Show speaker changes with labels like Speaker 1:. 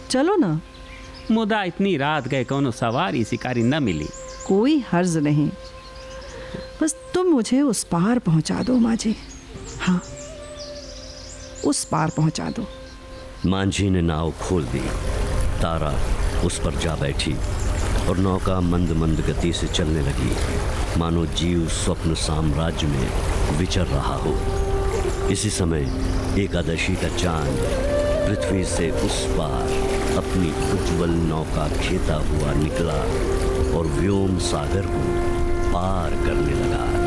Speaker 1: चलो ना।
Speaker 2: मुदा इतनी रात गए कोनो सवारी शिकारी न मिली।
Speaker 1: कोई हर्ज नहीं, बस तुम मुझे उस पार पहुंचा दो मांझी। हाँ, उस पार पहुंचा दो।
Speaker 3: मांझी ने नाव खोल दी। तारा उस पर जा बैठी और नौका मंद मंद गति से चलने लगी, मानो जीव स्वप्न साम्राज्य में विचर रहा हो। इसी समय एकादशी का चांद पृथ्वी से उस पार अपनी उज्जवल नौका खेता हुआ निकला और व्योम सागर को पार करने लगा।